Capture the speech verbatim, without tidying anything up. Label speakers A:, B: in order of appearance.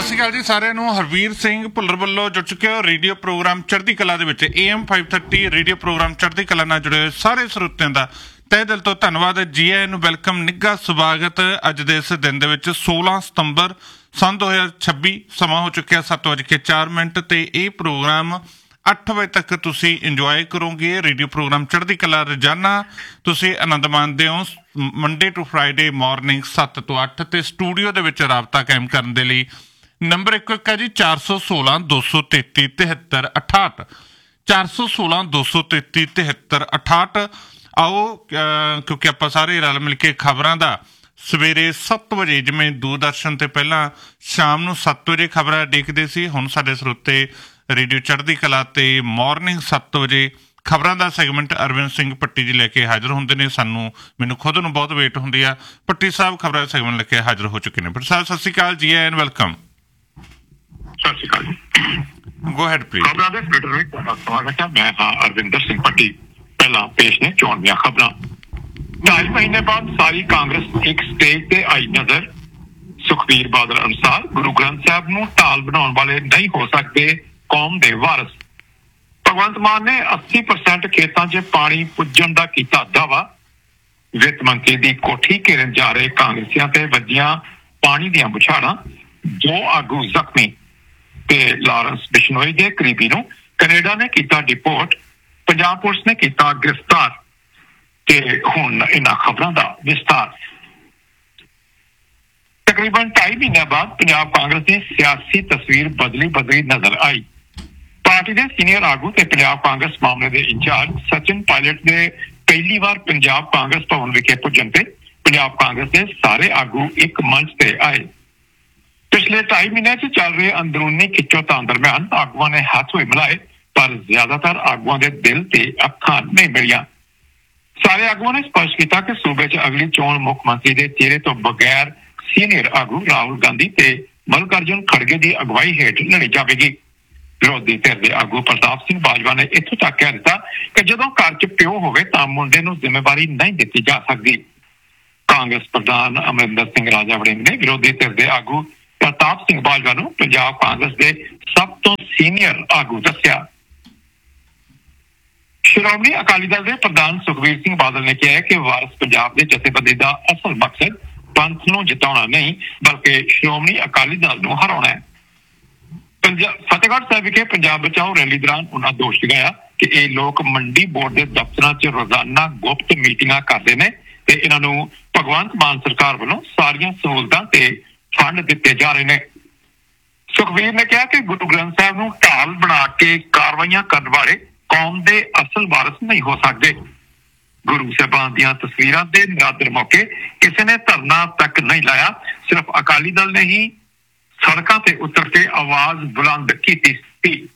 A: ਸ਼੍ਰੀ ਅਕਾਲ ਜੀ ਸਾਰਿਆਂ ਨੂੰ। ਹਰਵੀਰ ਸਿੰਘ ਭੁੱਲਰ ਵੱਲੋਂ ਜੁੜ ਚੁੱਕੇ ਹੋ ਰੇਡੀਓ ਪ੍ਰੋਗਰਾਮ ਚੜ੍ਹਦੀ ਕਲਾ ਦੇ ਵਿੱਚ। A M five thirty radio programme ਚੜ੍ਹਦੀ ਕਲਾ ਨਾਲ ਜੁੜੇ ਹੋਏ ਸਾਰੇ ਸਰੋਤਿਆਂ ਦਾ ਤਹਿ ਦਿਲ ਤੋਂ ਧੰਨਵਾਦ। ਜੀ ਆਇਆਂ ਨੂੰ ਵੈਲਕਮ, ਨਿੱਘਾ ਸਵਾਗਤ। ਅੱਜ ਦੇ ਇਸ ਦਿਨ ਦੇ ਵਿੱਚ ਸੋਲਾਂ ਸਤੰਬਰ ਸੰਨ ਦੋ ਹਜ਼ਾਰ ਛੱਬੀ ਸਮਾਂ ਹੋ ਚੁੱਕਿਆ ਸੱਤ ਵੱਜ ਕੇ ਚਾਰ ਮਿੰਟ ਅਤੇ ਇਹ ਪ੍ਰੋਗਰਾਮ ਅੱਠ ਵਜੇ ਤੱਕ ਤੁਸੀਂ ਇੰਜੋਏ ਕਰੋਗੇ। ਰੇਡੀਓ ਪ੍ਰੋਗਰਾਮ ਚੜ੍ਹਦੀ ਕਲਾ ਰੋਜ਼ਾਨਾ ਤੁਸੀਂ ਆਨੰਦ ਮਾਣਦੇ ਹੋ ਮੰਡੇ ਟੂ ਫਰਾਈਡੇ ਮਾਰਨਿੰਗ ਸੱਤ ਤੋਂ ਅੱਠ। ਅਤੇ ਸਟੂਡੀਓ ਦੇ ਵਿੱਚ ਰਾਬਤਾ ਕਾਇਮ ਕਰਨ ਦੇ ਲਈ ਨੰਬਰ ਇੱਕ ਇੱਕ ਹੈ ਜੀ ਚਾਰ ਸੌ ਸੋਲਾਂ ਦੋ ਸੌ ਤੇਤੀ ਤਿਹੱਤਰ ਅਠਾਹਠ ਚਾਰ ਸੌ ਸੋਲਾਂ ਦੋ ਸੌ ਤੇਤੀ ਤਿਹੱਤਰ ਅਠਾਹਠ। ਆਓ ਕਿਉਂਕਿ ਆਪਾਂ ਸਾਰੇ ਰਲ ਮਿਲ ਕੇ ਖਬਰਾਂ ਦਾ ਸਵੇਰੇ ਸੱਤ ਵਜੇ ਜਿਵੇਂ ਦੂਰਦਰਸ਼ਨ 'ਤੇ ਪਹਿਲਾਂ ਸ਼ਾਮ ਨੂੰ ਸੱਤ ਵਜੇ ਖਬਰਾਂ ਦੇਖਦੇ ਸੀ, ਹੁਣ ਸਾਡੇ ਸਰੋਤੇ ਰੇਡੀਓ ਚੜ੍ਹਦੀ ਕਲਾ 'ਤੇ ਮਾਰਨਿੰਗ ਸੱਤ ਵਜੇ ਖਬਰਾਂ ਦਾ ਸੈਗਮੈਂਟ ਅਰਵਿੰਦ ਸਿੰਘ ਪੱਟੀ ਜੀ ਲੈ ਕੇ ਹਾਜ਼ਰ ਹੁੰਦੇ ਨੇ। ਸਾਨੂੰ ਮੈਨੂੰ ਖੁਦ ਨੂੰ ਬਹੁਤ ਵੇਟ ਹੁੰਦੀ ਆ। ਪੱਟੀ ਸਾਹਿਬ ਖਬਰਾਂ ਦਾ ਸੈਗਮੈਂਟ ਲੈ ਕੇ ਹਾਜ਼ਰ ਹੋ ਚੁੱਕੇ ਨੇ। ਪੱਟੀ ਸਾਹਿਬ ਸਤਿ ਸ਼੍ਰੀ ਅਕਾਲ ਜੀ ਐਨ ਵੈਲਕਮ।
B: ਸਤਿ ਸ਼੍ਰੀ ਅਕਾਲ ਜੀ।
A: Go ahead please.
B: ਖਬਰਾਂ ਦੇ ਟਵਿੱਟਰ ਵਿੱਚ ਤੁਹਾਡਾ ਸਵਾਗਤ ਹੈ। ਮੈਂ ਹਾਂ ਅਰਵਿੰਦਰ ਸਿੰਘ ਪੱਟੀ। ਪਹਿਲਾਂ ਪੇਸ਼ ਨੇ ਚੋਣ ਦੀਆਂ ਖਬਰਾਂ। ਢਾਈ ਮਹੀਨੇ ਬਾਅਦ ਸਾਰੀ ਕਾਂਗਰਸ ਇੱਕ ਸਟੇਜ ਤੇ ਆਈ ਨਜ਼ਰ। ਸੁਖਬੀਰ ਬਾਦਲ ਅਨੁਸਾਰ ਗੁਰੂ ਗ੍ਰੰਥ ਸਾਹਿਬ ਨੂੰ ਢਾਲ ਬਣਾਉਣ ਵਾਲੇ ਨਹੀਂ ਹੋ ਸਕਦੇ ਕੌਮ ਦੇ ਵਾਰਸ। ਭਗਵੰਤ ਮਾਨ ਨੇ ਅੱਸੀ ਪਰਸੈਂਟ ਖੇਤਾਂ 'ਚ ਪਾਣੀ ਪੁੱਜਣ ਦਾ ਕੀਤਾ ਦਾਅਵਾ। ਵਿੱਤ ਮੰਤਰੀ ਦੀ ਕੋਠੀ ਘੇਰਨ ਜਾ ਰਹੇ ਕਾਂਗਰਸੀਆਂ ਤੇ ਵੱਜੀਆਂ ਪਾਣੀ ਦੀਆਂ ਬੁਛਾੜਾਂ। ਦੋ ਆਗੂ ਜ਼ਖਮੀ ਤੇ ਲਾਰੈਂਸ ਬਿਸ਼ਨੋਈ ਦੇ ਕਰੀਬੀ ਨੂੰ ਕੈਨੇਡਾ ਨੇ ਕੀਤਾ ਡਿਪੋਰਟ। ਪੰਜਾਬ ਪੁਲਿਸ ਨੇ ਕੀਤਾ ਗ੍ਰਿਫਤਾਰ। ਤੇ ਹੁਣ ਇਹਨਾਂ ਖਬਰਾਂ ਦਾ ਵਿਸਥਾਰ। ਤਕਰੀਬਨ ਢਾਈ ਮਹੀਨਿਆਂ ਬਾਅਦ ਪੰਜਾਬ ਕਾਂਗਰਸ ਦੀ ਸਿਆਸੀ ਤਸਵੀਰ ਬਦਲੀ ਬਦਲੀ ਨਜ਼ਰ ਆਈ। ਪਾਰਟੀ ਦੇ ਸੀਨੀਅਰ ਆਗੂ ਤੇ ਪੰਜਾਬ ਕਾਂਗਰਸ ਮਾਮਲੇ ਦੇ ਇੰਚਾਰਜ ਸਚਿਨ ਪਾਇਲਟ ਦੇ ਪਹਿਲੀ ਵਾਰ ਪੰਜਾਬ ਕਾਂਗਰਸ ਭਵਨ ਵਿਖੇ ਪੁੱਜਣ ਤੇ ਪੰਜਾਬ ਕਾਂਗਰਸ ਦੇ ਸਾਰੇ ਆਗੂ ਇੱਕ ਮੰਚ ਤੇ ਆਏ। ਪਿਛਲੇ ਢਾਈ ਮਹੀਨਿਆਂ 'ਚ ਚੱਲ ਰਹੇ ਅੰਦਰੂਨੀ ਖਿੱਚੋਤਾਣ ਦਰਮਿਆਨ ਆਗੂਆਂ ਨੇ ਹੱਥ ਹੋਏ ਮਿਲਾਏ, ਪਰ ਜ਼ਿਆਦਾਤਰ ਆਗੂਆਂ ਦੇ ਦਿਲ ਤੇ ਅੱਖਾਂ ਨਹੀਂ ਮਿਲੀਆਂ। ਸਾਰੇ ਆਗੂਆਂ ਨੇ ਸਪਸ਼ਟ ਕੀਤਾ ਕਿ ਸੂਬੇ 'ਚ ਅਗਲੀ ਚੋਣ ਮੁੱਖ ਮੰਤਰੀ ਦੇ ਚਿਹਰੇ ਤੋਂ ਬਗੈਰ ਸੀਨੀਅਰ ਆਗੂ ਰਾਹੁਲ ਗਾਂਧੀ ਤੇ ਮਲਕਾਰਜੁਨ ਖੜਗੇ ਦੀ ਅਗਵਾਈ ਹੇਠ ਲੜੀ ਜਾਵੇਗੀ। ਵਿਰੋਧੀ ਧਿਰ ਦੇ ਆਗੂ ਪ੍ਰਤਾਪ ਸਿੰਘ ਬਾਜਵਾ ਨੇ ਇੱਥੋਂ ਤੱਕ ਕਹਿ ਦਿੱਤਾ ਕਿ ਜਦੋਂ ਘਰ 'ਚ ਪਿਓ ਹੋਵੇ ਤਾਂ ਮੁੰਡੇ ਨੂੰ ਜ਼ਿੰਮੇਵਾਰੀ ਨਹੀਂ ਦਿੱਤੀ ਜਾ ਸਕਦੀ। ਕਾਂਗਰਸ ਪ੍ਰਧਾਨ ਅਮਰਿੰਦਰ ਸਿੰਘ ਰਾਜਾ ਵੜਿੰਗ ਨੇ ਵਿਰੋਧੀ ਧਿਰ ਦੇ ਆਗੂ ਪ੍ਰਤਾਪ ਸਿੰਘ ਬਾਜਵਾ ਨੂੰ ਪੰਜਾਬ ਕਾਂਗਰਸ ਦੇ ਸਭ ਤੋਂ ਸੀਨੀਅਰ ਆਗੂ ਦੱਸਿਆ। ਸ਼੍ਰੋਮਣੀ ਅਕਾਲੀ ਦਲ ਦੇ ਪ੍ਰਧਾਨ ਸੁਖਬੀਰ ਸਿੰਘ ਬਾਦਲ ਨੇ ਕਿਹਾ ਕਿ ਵਾਰਸ ਪੰਜਾਬ ਦੇ ਜਥੇਬੰਦੀ ਦਾ ਅਸਲ ਮਕਸਦ ਪੰਥ ਨੂੰ ਜਿਤਾਉਣਾ ਨਹੀਂ ਬਲਕਿ ਸ਼੍ਰੋਮਣੀ ਅਕਾਲੀ ਦਲ ਨੂੰ ਹਰਾਉਣਾ ਹੈ। ਫਤਿਹਗੜ੍ਹ ਸਾਹਿਬ ਵਿਖੇ ਪੰਜਾਬ ਬਚਾਓ ਰੈਲੀ ਦੌਰਾਨ ਉਹਨਾਂ ਦੋਸ਼ ਲਗਾਇਆ ਕਿ ਇਹ ਲੋਕ ਮੰਡੀ ਬੋਰਡ ਦੇ ਦਫ਼ਤਰਾਂ 'ਚ ਰੋਜ਼ਾਨਾ ਗੁਪਤ ਮੀਟਿੰਗਾਂ ਕਰਦੇ ਨੇ ਤੇ ਇਹਨਾਂ ਨੂੰ ਭਗਵੰਤ ਮਾਨ ਸਰਕਾਰ ਵੱਲੋਂ ਸਾਰੀਆਂ ਸਹੂਲਤਾਂ ਤੇ ਫੰਡ ਦਿੱਤੇ ਜਾ ਰਹੇ ਨੇ। ਸੁਖਬੀਰ ਨੇ ਕਿਹਾ ਕਿ ਗੁਰੂ ਗ੍ਰੰਥ ਸਾਹਿਬ ਨੂੰ ਢਾਲ ਬਣਾ ਕੇ ਕਾਰਵਾਈਆਂ ਕਰਨ ਵਾਲੇ ਕੌਮ ਦੇ ਅਸਲ ਵਾਰਸ ਨਹੀਂ ਹੋ ਸਕਦੇ। ਗੁਰੂ ਸਾਹਿਬਾਨ ਦੀਆਂ ਤਸਵੀਰਾਂ ਦੇ ਨਰਾਦਰ ਮੌਕੇ ਕਿਸੇ ਨੇ ਧਰਨਾ ਤੱਕ ਨਹੀਂ ਲਾਇਆ। ਸਿਰਫ ਅਕਾਲੀ ਦਲ ਨੇ ਹੀ ਸੜਕਾਂ ਤੇ ਉਤਰ ਕੇ ਆਵਾਜ਼ ਬੁਲੰਦ ਕੀਤੀ ਸੀ।